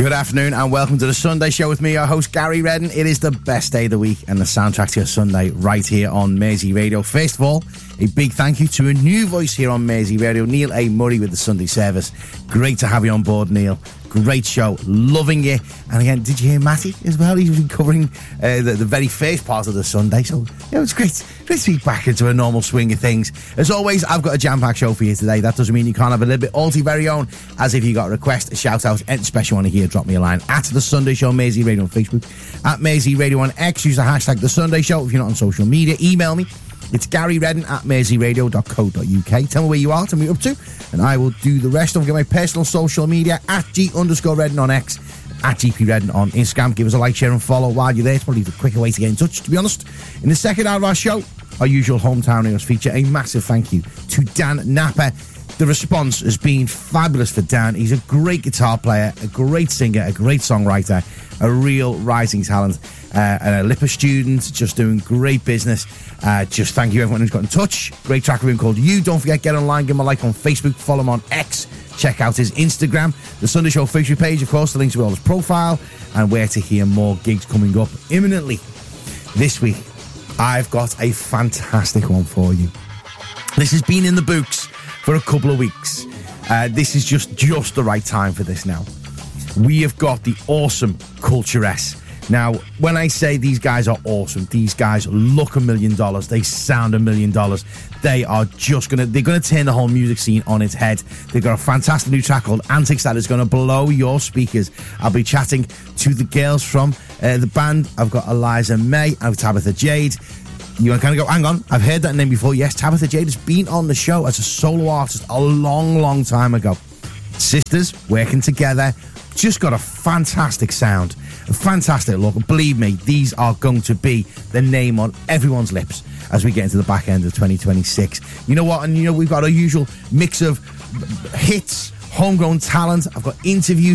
Good afternoon and welcome to the Sunday Show with me, your host Gary Redden. It is the best day of the week and the soundtrack to your Sunday right here on Mersey Radio. First of all, a big thank you to a new voice here on Mersey Radio, Neil A. Murray with the Sunday service. Great to have you on board, Neil. Great show, loving it. And again, did you hear Matty as well? He's been covering the very first part of the Sunday, so it's great to be back into a normal swing of things. As always, I've got a jam-packed show for you today. That doesn't mean you can't have a little bit all to your very own, as if you got a request, a shout-out, anything special you want to hear, drop me a line at The Sunday Show, Mersey Radio on Facebook, at Mersey Radio on X, use the hashtag The Sunday Show. If you're not on social media, email me. It's Gary Redden at merseyradio.co.uk. Tell me where you are, tell me what you're up to, and I will do the rest. Don't forget my personal social media, at G_Redden on X, at GP Redden on Instagram. Give us a like, share and follow while you're there. It's probably the quicker way to get in touch, to be honest. In the second hour of our show, our usual Hometown Heroes feature. A massive thank you to Dan Napper. The response has been fabulous for Dan. He's a great guitar player, a great singer, a great songwriter, a real rising talent, and a LIPA student, just doing great business. Just thank you everyone who's got in touch. Great track of him called You. Don't forget, get online, give him a like on Facebook, follow him on X, check out his Instagram, the Sunday Show Facebook page, of course, the links to all his profile, and where to hear more gigs coming up imminently. This week, I've got a fantastic one for you. This has been in the books for a couple of weeks. This is just the right time for this now. We have got the awesome Culture S. Now, when I say these guys are awesome, these guys look $1 million. They sound $1 million. They are they're going to turn the whole music scene on its head. They've got a fantastic new track called Antics that is going to blow your speakers. I'll be chatting to the girls from the band. I've got Eliza May. I've Tabitha Jade. You kind of go, hang on, I've heard that name before. Yes, Tabitha Jade has been on the show as a solo artist a long time ago. Sisters working together, just got a fantastic sound, a fantastic look. Believe me, these are going to be the name on everyone's lips as we get into the back end of 2026. You know what? And we've got a usual mix of hits, homegrown talent. I've got interviews